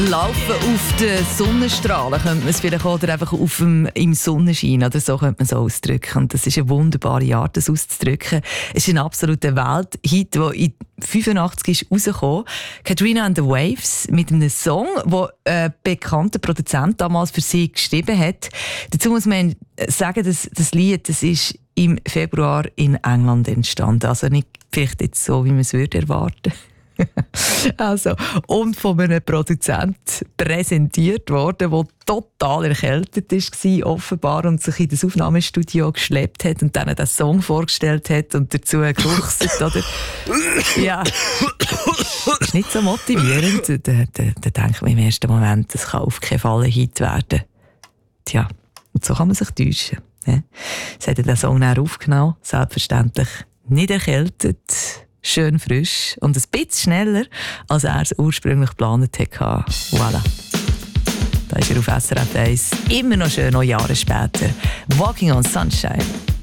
Laufen auf den Sonnenstrahlen könnte man es vielleicht oder einfach im Sonnenschein oder so könnte man es ausdrücken. Und das ist eine wunderbare Art, das auszudrücken. Es ist ein absoluter Welthit, der in 1985 ist rausgekommen. Katrina and the Waves mit einem Song, den ein bekannter Produzent damals für sie geschrieben hat. Dazu muss man sagen, dass das Lied das ist im Februar in England entstanden. Also nicht vielleicht jetzt so, wie man es würde erwarten. Also, und von einem Produzent präsentiert worden, der total erkältet war, offenbar, und sich in das Aufnahmestudio geschleppt hat und dann den Song vorgestellt hat und dazu geruchset, oder? Ja. Ist nicht so motivierend. Da denkt man im ersten Moment, das kann auf keinen Fall ein Hit werden. Tja, und so kann man sich täuschen. Ja. Sie hat den Song dann aufgenommen, selbstverständlich nicht erkältet, schön frisch und ein bisschen schneller, als er es ursprünglich geplant hatte. Voilà. Da ist er auf SRF 1. Immer noch schön, noch Jahre später. Walking on Sunshine.